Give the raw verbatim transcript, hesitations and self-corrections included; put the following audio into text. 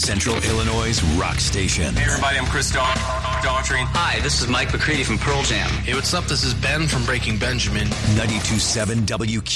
Central Illinois' rock station. Hey everybody, I'm Chris Daughtry. Hi, this is Mike McCready from Pearl Jam. Hey, what's up? This is Ben from Breaking Benjamin. ninety-two point seven W Q